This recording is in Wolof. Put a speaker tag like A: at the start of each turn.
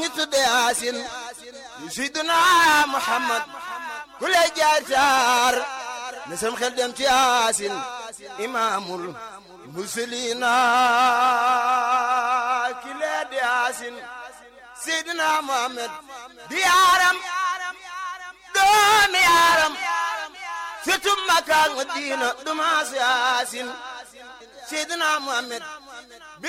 A: ñu tudde Yaasin Seydina Muhammad ku lay jaar saar na sam xel dem ci Yaasin imaamul mursaliina ki lee di Yaasin Seydina Muhammad di yaaram doomi yaaram surtout Makka ak Madina du maas Yaasin Seydina Muhammad